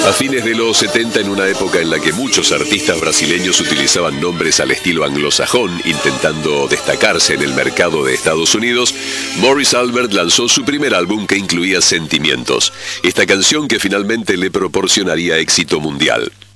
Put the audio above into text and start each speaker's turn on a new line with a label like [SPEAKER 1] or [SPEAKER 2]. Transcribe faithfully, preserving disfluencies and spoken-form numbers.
[SPEAKER 1] A fines de los setenta, en una época en la que muchos artistas brasileños utilizaban nombres al estilo anglosajón, intentando destacarse en el mercado de Estados Unidos, Morris Albert lanzó su primer álbum que incluía Sentimientos, esta canción que finalmente le proporcionaría éxito mundial.